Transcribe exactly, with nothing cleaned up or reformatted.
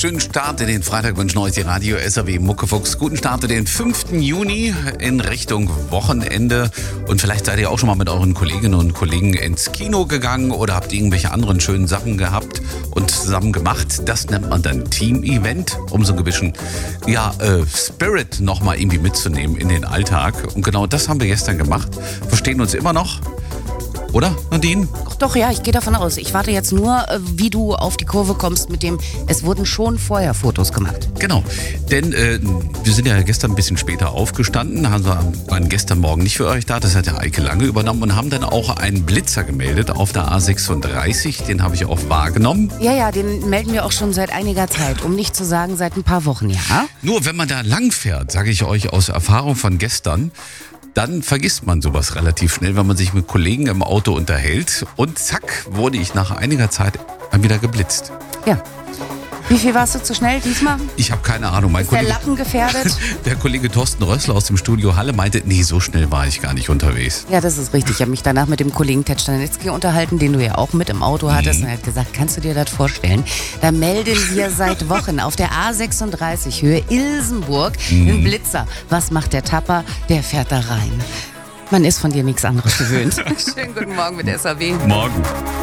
Schönen Start in den Freitag wünschen euch die Radio S R W Muckefuchs. Guten Start in den fünften Juni in Richtung Wochenende. Und vielleicht seid ihr auch schon mal mit euren Kolleginnen und Kollegen ins Kino gegangen oder habt irgendwelche anderen schönen Sachen gehabt und zusammen gemacht. Das nennt man dann Team-Event, um so ein bisschen ja, äh, Spirit nochmal irgendwie mitzunehmen in den Alltag. Und genau das haben wir gestern gemacht. Verstehen uns immer noch. Oder, Nadine? Doch, doch, ja, ich gehe davon aus. Ich warte jetzt nur, wie du auf die Kurve kommst mit dem, es wurden schon vorher Fotos gemacht. Genau, denn äh, wir sind ja gestern ein bisschen später aufgestanden, haben wir, waren gestern Morgen nicht für euch da, das hat der Eike Lange übernommen und haben dann auch einen Blitzer gemeldet auf der A sechsunddreißig, den habe ich auch wahrgenommen. Ja, ja, den melden wir auch schon seit einiger Zeit, um nicht zu sagen seit ein paar Wochen, ja? Nur wenn man da lang fährt, sage ich euch aus Erfahrung von gestern, dann vergisst man sowas relativ schnell, wenn man sich mit Kollegen im Auto unterhält. Und zack, wurde ich nach einiger Zeit wieder geblitzt. Ja. Wie viel warst du zu schnell diesmal? Ich habe keine Ahnung. Mein Ist Kollege, der Lappen gefährdet? Der Kollege Thorsten Rössler aus dem Studio Halle meinte, nee, so schnell war ich gar nicht unterwegs. Ja, das ist richtig. Ich habe mich danach mit dem Kollegen Ted Stanitzky unterhalten, den du ja auch mit im Auto hattest. Mhm. Und er hat gesagt, kannst du dir das vorstellen? Da melden wir seit Wochen auf der A sechsunddreißig Höhe Ilsenburg mhm. einen Blitzer. Was macht der Tapper? Der fährt da rein. Man ist von dir nichts anderes gewöhnt. Schönen guten Morgen mit S R W. Morgen.